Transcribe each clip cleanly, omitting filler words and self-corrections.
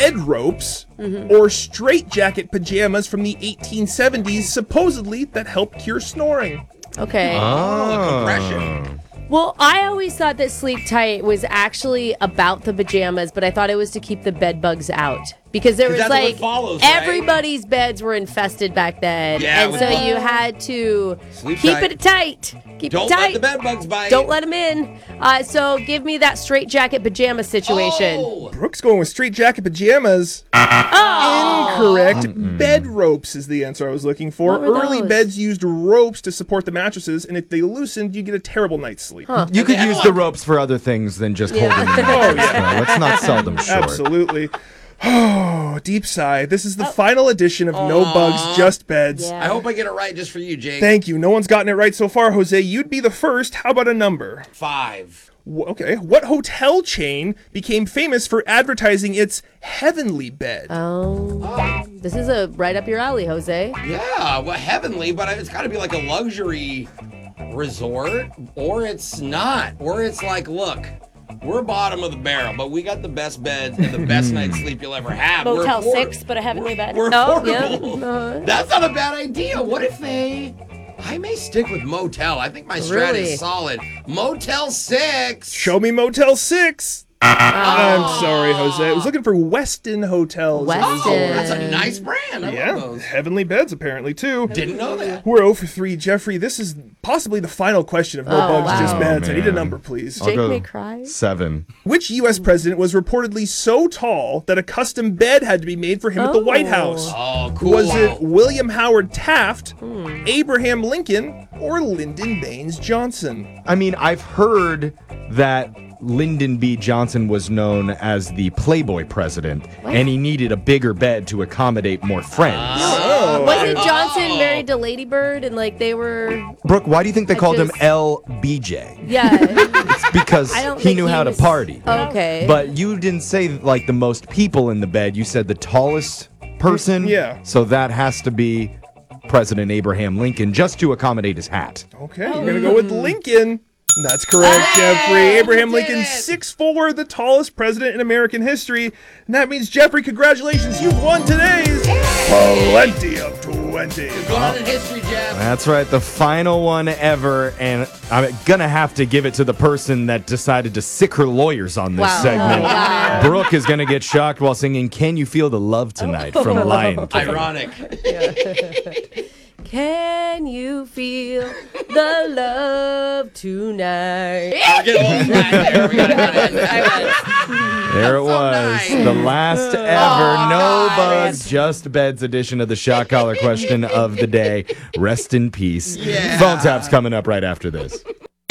bed ropes or straitjacket pajamas from the 1870s, supposedly that help cure snoring? Okay. Compression. Well, I always thought that Sleep Tight was actually about the pajamas, but I thought it was to keep the bed bugs out. Because there was that's like, what follows, right? everybody's beds were infested back then. Yeah, and so you had to Sleep keep tight. it tight. Keep Don't it tight. let the bed bugs bite. Don't let them in. So give me that straitjacket pajama situation. Oh. Brooke's going with straitjacket pajamas. Incorrect. Bed ropes is the answer I was looking for. What were Early those? beds used ropes to support the mattresses, and if they loosened, you get a terrible night's sleep. You could use the ropes for other things than just holding them. Let's not sell them short. Absolutely. Oh, deep sigh. This is the final edition of No Bugs, Just Beds. Yeah. I hope I get it right just for you, Jake. Thank you. No one's gotten it right so far, Jose. You'd be the first. How about a number? 5. Okay. What hotel chain became famous for advertising its heavenly bed? Oh. This is right up your alley, Jose. Yeah, well, heavenly, but it's got to be like a luxury resort, or it's not. Or it's like, look, we're bottom of the barrel, but we got the best beds and the best night's sleep you'll ever have. Motel We're 6, but a heavenly bed. We're Oh, yeah. affordable. That's not a bad idea. What if I may stick with motel. I think my strat Really? is solid. Motel 6. Show me Motel 6. I'm sorry, Jose. I was looking for Westin Hotels. Westin. Oh, that's a nice brand. I Yeah, love those. heavenly beds apparently too. Didn't know that. We're 0 for 3. Jeffrey, this is possibly the final question of No Bugs, wow. Just Beds. I need a man. number, please. I'll Jake go may cry. 7. Which U.S. president was reportedly so tall that a custom bed had to be made for him at the White House? Oh, cool. Was it William Howard Taft, Abraham Lincoln, or Lyndon Baines Johnson? I mean, I've heard that Lyndon B. Johnson was known as the Playboy president, and he needed a bigger bed to accommodate more friends. Wasn't Johnson married to Lady Bird and like they were? Brooke, why do you think they called him just- LBJ? Yeah. It's because I don't he think knew he how was- to party. Okay. But you didn't say like the most people in the bed. You said the tallest person. Yeah. So that has to be President Abraham Lincoln, just to accommodate his hat. Okay, you're going to go with Lincoln. That's correct, Jeffrey. Abraham Lincoln, 6'4", the tallest president in American history. And that means, Jeffrey, congratulations. You've won today's Plenty of 20. Going on in history, Jeff. That's right, the final one ever, and I'm gonna have to give it to the person that decided to sick her lawyers on this Wow. segment. Wow. Brooke is gonna get shocked while singing "Can You Feel the Love Tonight" from Lion King. Ironic. Can you feel the love tonight? We're getting a little flat there. We gotta end it. There it was, nice. the last ever No Bugs, Just Beds edition of the Shot Collar question of the day. Rest in peace. Yeah. Phone tap's coming up right after this.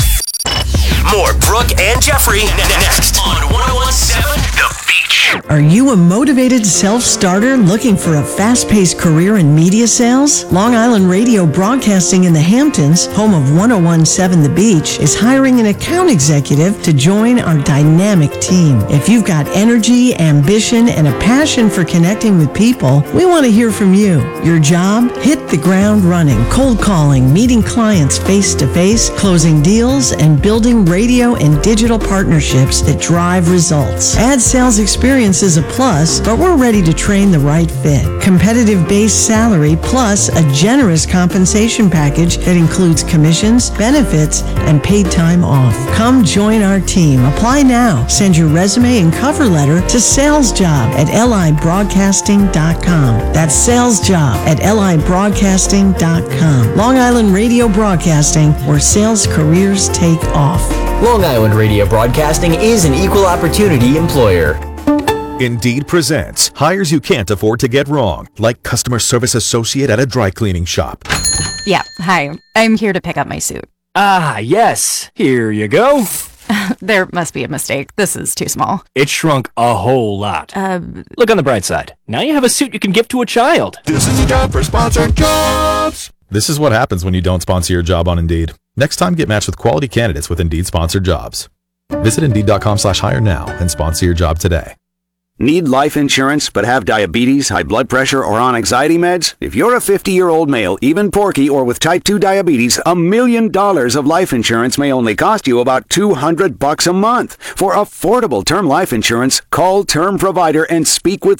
More Brooke and Jeffrey next on 101.7 The Beach. Are you a motivated self-starter looking for a fast-paced career in media sales? Long Island Radio Broadcasting in the Hamptons, home of 101.7 The Beach, is hiring an account executive to join our dynamic team. If you've got energy, ambition, and a passion for connecting with people, we want to hear from you. Your job? Hit the ground running, cold calling, meeting clients face-to-face, closing deals, and building radio and digital partnerships that drive results. Ad sales experience is a plus, but we're ready to train the right fit. Competitive base salary plus a generous compensation package that includes commissions, benefits, and paid time off. Come join our team. Apply now. Send your resume and cover letter to salesjob at libroadcasting.com. That's salesjob at libroadcasting.com. Long Island Radio Broadcasting, where sales careers take off. Long Island Radio Broadcasting is an equal opportunity employer. Indeed presents hires you can't afford to get wrong, like customer service associate at a dry cleaning shop. Yeah, hi. I'm here to pick up my suit. Ah, yes. Here you go. There must be a mistake. This is too small. It shrunk a whole lot. Look on the bright side. Now you have a suit you can give to a child. This is a job for sponsored jobs. This is what happens when you don't sponsor your job on Indeed. Next time, get matched with quality candidates with Indeed sponsored jobs. Visit Indeed.com/hire now and sponsor your job today. Need life insurance but have diabetes, high blood pressure, or on anxiety meds? If you're a 50-year-old male, even porky, or with type 2 diabetes, $1 million of life insurance may only cost you about $200 a month. For affordable term life insurance, call Term Provider and speak with